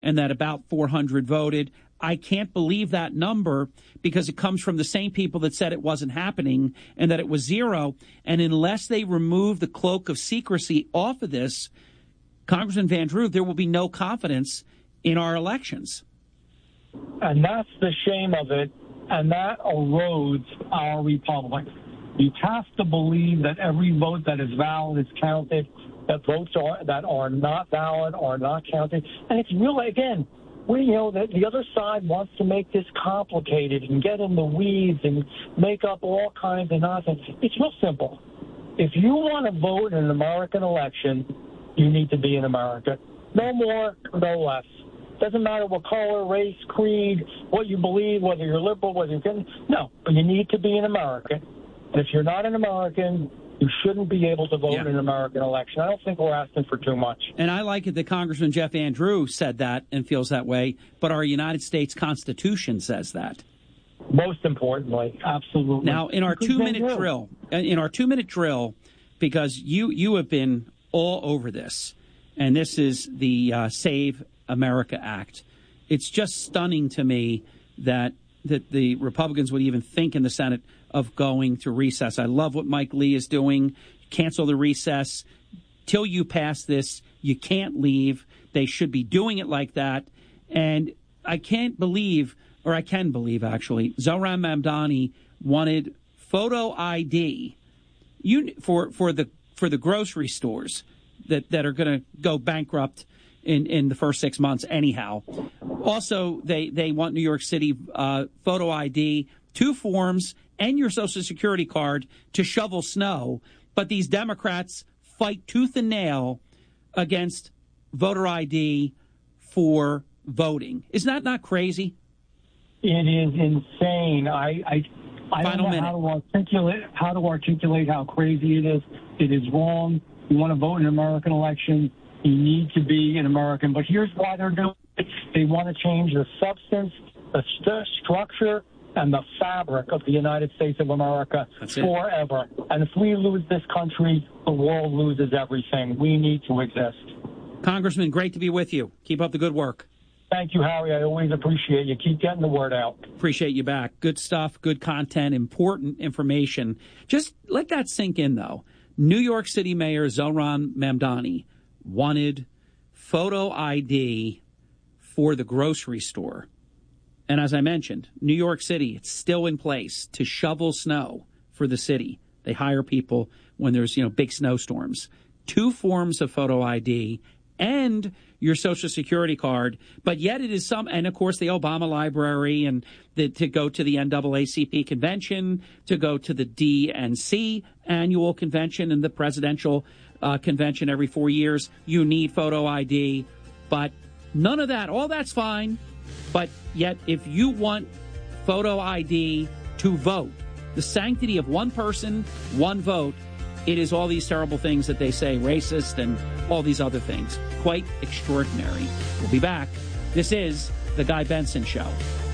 and that about 400 voted. I can't believe that number because it comes from the same people that said it wasn't happening and that it was zero. And unless they remove the cloak of secrecy off of this, Congressman Van Drew, there will be no confidence in our elections. And that's the shame of it, and that erodes our republic. You have to believe that every vote that is valid is counted, that votes that are not valid are not counted. And it's really, again, that the other side wants to make this complicated and get in the weeds and make up all kinds of nonsense. It's real simple. If you want to vote in an American election, you need to be in America. No more, no less. Doesn't matter what color, race, creed, what you believe, whether you're liberal, whether you're... No, but you need to be an American. And if you're not an American, you shouldn't be able to vote in an American election. I don't think we're asking for too much. And I like it that Congressman Jeff Van Drew said that and feels that way, but our United States Constitution says that. Most importantly, absolutely. Now, in our 2-minute drill, because you have been all over this, and this is the Save America Act. It's just stunning to me that the Republicans would even think in the Senate of going to recess. I love what Mike Lee is doing. Cancel the recess. Till you pass this, you can't leave. They should be doing it like that. And I can believe, actually, Zohran Mamdani wanted photo ID for the grocery stores that are going to go bankrupt in the first 6 months anyhow. Also, they want New York City photo ID, 2 forms, and your Social Security card to shovel snow. But these Democrats fight tooth and nail against voter ID for voting. Isn't that not crazy? It is insane. I don't know how to articulate how crazy it is. It is wrong. You want to vote in an American election, you need to be an American. But here's why they're doing it. They want to change the substance, the structure, and the fabric of the United States of America forever. And if we lose this country, the world loses everything. We need to exist. Congressman, great to be with you. Keep up the good work. Thank you, Harry. I always appreciate you. Keep getting the word out. Appreciate you back. Good stuff, good content, important information. Just let that sink in, though. New York City Mayor Zohran Mamdani wanted photo ID for the grocery store. And as I mentioned, New York City, it's still in place to shovel snow for the city. They hire people when there's, big snowstorms. 2 forms of photo ID and your Social Security card. But yet it is and of course, the Obama Library and to go to the NAACP convention, to go to the DNC annual convention and the presidential convention every 4 years, you need photo ID. But none of that. All that's fine. But yet, if you want photo ID to vote, the sanctity of one person, one vote, it is all these terrible things that they say, racist and all these other things. Quite extraordinary. We'll be back. This is The Guy Benson Show.